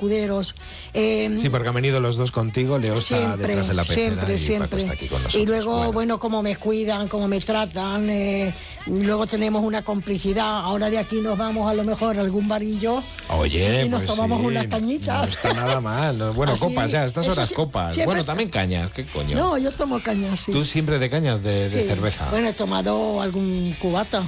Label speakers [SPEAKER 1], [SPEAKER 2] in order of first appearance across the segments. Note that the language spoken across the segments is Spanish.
[SPEAKER 1] escuderos.
[SPEAKER 2] Sí, porque han venido los dos contigo, Leo está detrás de la pecera y Paco está aquí con nosotros.
[SPEAKER 1] Y luego, bueno, cómo me cuidan, cómo me tratan, luego tenemos una complicidad. Ahora de aquí nos vamos a lo mejor a algún barillo.
[SPEAKER 2] Oye,
[SPEAKER 1] y nos tomamos unas cañitas.
[SPEAKER 2] No está nada mal. Bueno, así, copas ya, estas horas copas.
[SPEAKER 1] Siempre...
[SPEAKER 2] Bueno, también cañas, ¿qué coño?
[SPEAKER 1] No, yo tomo cañas, sí.
[SPEAKER 2] ¿Tú siempre de cañas de cerveza?
[SPEAKER 1] Bueno, he tomado algún cubata,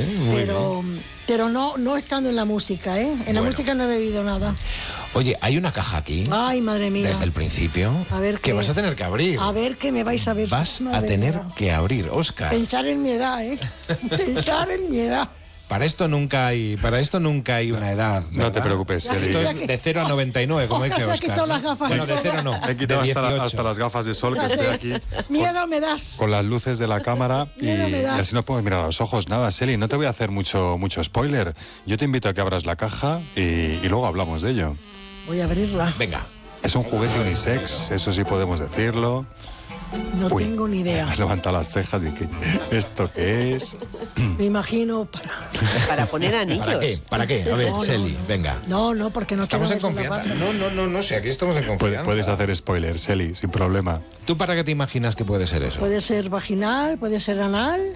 [SPEAKER 1] pero no estando en la música, ¿eh? En la música no he bebido nada.
[SPEAKER 2] Oye, hay una caja aquí.
[SPEAKER 1] Ay, madre mía.
[SPEAKER 2] Desde el principio.
[SPEAKER 1] A ver
[SPEAKER 2] que vas a tener que abrir.
[SPEAKER 1] A ver qué me vais a ver.
[SPEAKER 2] Vas a tener que abrir, Óscar.
[SPEAKER 1] Pensar en mi edad, ¿eh? Pensar en mi edad.
[SPEAKER 2] Para esto nunca hay una edad, ¿verdad?
[SPEAKER 3] No te preocupes, Eli.
[SPEAKER 2] Esto es de 0 a 99, como dice Óscar.
[SPEAKER 1] Se ha quitado las gafas.
[SPEAKER 2] Bueno, de 0 no.
[SPEAKER 3] He quitado hasta las gafas de sol que estoy aquí.
[SPEAKER 1] Miedo me das.
[SPEAKER 3] Con las luces de la cámara y así nos podemos mirar a los ojos. Nada, Seli, no te voy a hacer mucho spoiler. Yo te invito a que abras la caja y luego hablamos de ello.
[SPEAKER 1] Voy a abrirla.
[SPEAKER 2] Venga.
[SPEAKER 3] Es un juguete unisex, eso sí podemos decirlo.
[SPEAKER 1] No tengo ni idea.
[SPEAKER 3] Has levantado las cejas y que ¿esto qué es?
[SPEAKER 1] Me imagino
[SPEAKER 4] para poner anillos.
[SPEAKER 2] ¿Para qué? A ver, Seli, venga.
[SPEAKER 1] No, porque no
[SPEAKER 2] estamos en confianza. No sé, aquí estamos en confianza.
[SPEAKER 3] Puedes hacer spoiler, Seli, sin problema.
[SPEAKER 2] ¿Tú para qué te imaginas que puede ser eso?
[SPEAKER 1] Puede ser vaginal, puede ser anal.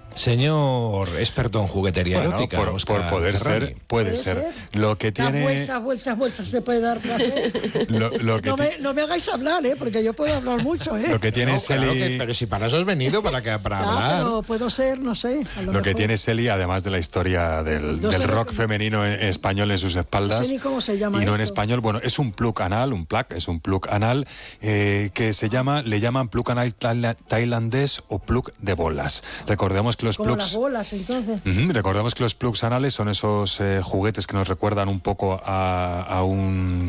[SPEAKER 2] Señor experto en juguetería erótica,
[SPEAKER 3] por poder ser, puede ser. Lo que tiene...
[SPEAKER 1] Vueltas se puede dar placer. No me hagáis hablar, porque yo puedo hablar mucho,
[SPEAKER 3] Lo que tiene Seli...
[SPEAKER 2] pero si para eso has venido, para hablar.
[SPEAKER 1] Pero puedo ser, no sé.
[SPEAKER 3] Lo que tiene Seli, además de la historia del rock femenino español en sus espaldas...
[SPEAKER 1] No sé ni cómo se llama.
[SPEAKER 3] Y no en español, bueno, es un plug anal, es un plug anal que le llaman plug anal tailandés o plug de bolas. Recordemos que los plugs,
[SPEAKER 1] las bolas, entonces.
[SPEAKER 3] Recordemos que los plugs anales son esos juguetes que nos recuerdan un poco a un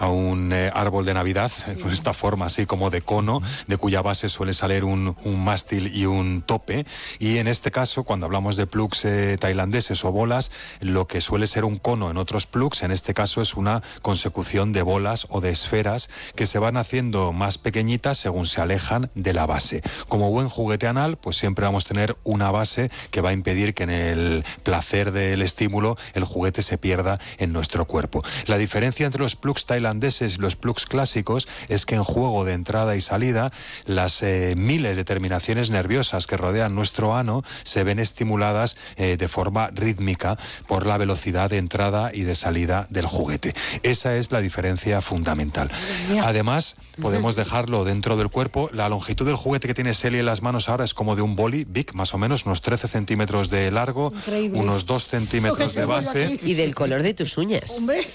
[SPEAKER 3] árbol de Navidad, con esta forma así como de cono, de cuya base suele salir un mástil y un tope. Y en este caso, cuando hablamos de plugs tailandeses o bolas, lo que suele ser un cono en otros plugs, en este caso es una consecución de bolas o de esferas que se van haciendo más pequeñitas según se alejan de la base. Como buen juguete anal, pues siempre vamos a tener una base que va a impedir que en el placer del estímulo el juguete se pierda en nuestro cuerpo. La diferencia entre los plugs tailandeses y los plugs clásicos es que en juego de entrada y salida las miles de terminaciones nerviosas que rodean nuestro ano se ven estimuladas de forma rítmica por la velocidad de entrada y de salida del juguete. Esa es la diferencia fundamental. Además, podemos dejarlo dentro del cuerpo. La longitud del juguete que tiene Seli en las manos ahora es como de un boli big, más o menos, unos 13 centímetros de largo, unos 2 centímetros de base.
[SPEAKER 4] Y del color de tus uñas.
[SPEAKER 1] Hombre,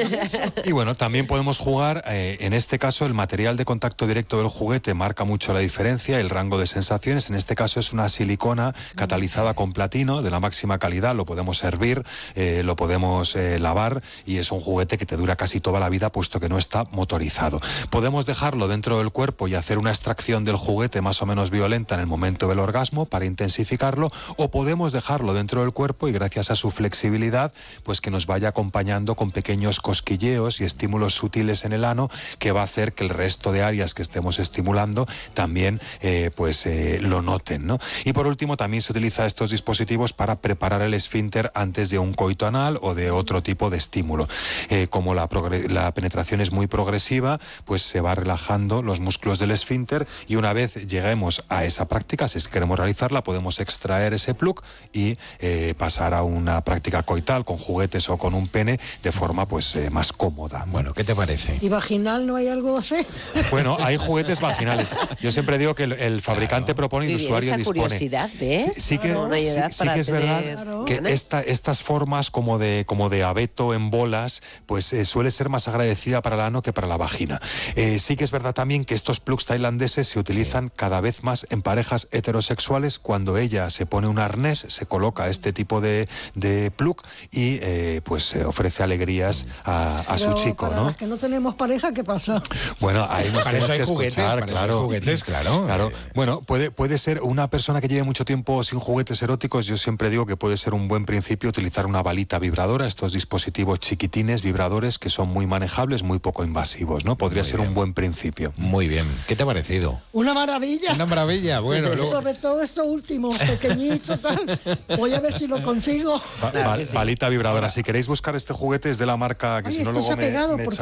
[SPEAKER 3] y bueno, también podemos jugar, en este caso el material de contacto directo del juguete marca mucho la diferencia, el rango de sensaciones. En este caso es una silicona catalizada con platino de la máxima calidad, lo podemos hervir, lo podemos lavar y es un juguete que te dura casi toda la vida puesto que no está motorizado. Podemos dejarlo dentro del cuerpo y hacer una extracción del juguete más o menos violenta en el momento del orgasmo para intensificarlo, o podemos dejarlo dentro del cuerpo y gracias a su flexibilidad pues que nos vaya acompañando con pequeños cosquilleos y estímulos sutiles en el ano que va a hacer que el resto de áreas que estemos estimulando también lo noten, ¿no? Y por último también se utiliza estos dispositivos para preparar el esfínter antes de un coito anal o de otro tipo de estímulo. Como la penetración es muy progresiva, pues se va relajando los músculos del esfínter y una vez lleguemos a esa práctica, si queremos realizarla, podemos extraer ese plug y pasar a una práctica coital con juguetes o con un pene de forma más cómoda.
[SPEAKER 2] Bueno, ¿qué te parece?
[SPEAKER 1] ¿Y vaginal no hay algo así?
[SPEAKER 3] Bueno, hay juguetes vaginales. Yo siempre digo que el fabricante propone y el usuario dispone.
[SPEAKER 4] Curiosidad, ¿ves?
[SPEAKER 3] Sí que es verdad que estas formas como de abeto en bolas, pues suele ser más agradecida para el ano que para la vagina. Sí que es verdad también que estos plugs tailandeses se utilizan cada vez más en parejas heterosexuales cuando ella se pone un arnés, se coloca este tipo de plug y ofrece alegrías a su chico,
[SPEAKER 1] para
[SPEAKER 3] ¿no?
[SPEAKER 1] Las que no tenemos pareja, ¿qué pasa?
[SPEAKER 3] Bueno, ahí nos
[SPEAKER 2] para eso
[SPEAKER 3] tenemos
[SPEAKER 2] hay
[SPEAKER 3] que
[SPEAKER 2] juguetes,
[SPEAKER 3] escuchar,
[SPEAKER 2] para eso hay juguetes, claro.
[SPEAKER 3] Bueno, puede ser una persona que lleve mucho tiempo sin juguetes eróticos. Yo siempre digo que puede ser un buen principio utilizar una balita vibradora, estos dispositivos chiquitines vibradores que son muy manejables, muy poco invasivos, ¿no? Podría ser un buen principio.
[SPEAKER 2] Muy bien. ¿Qué te ha parecido?
[SPEAKER 1] Una maravilla.
[SPEAKER 2] Una maravilla, bueno.
[SPEAKER 1] Sobre todo esto último, pequeñito, tal. Voy a ver si lo consigo.
[SPEAKER 3] Balita vibradora. Si queréis buscar este juguete es de la marca que si no luego
[SPEAKER 1] se ha pegado,
[SPEAKER 3] me
[SPEAKER 1] porque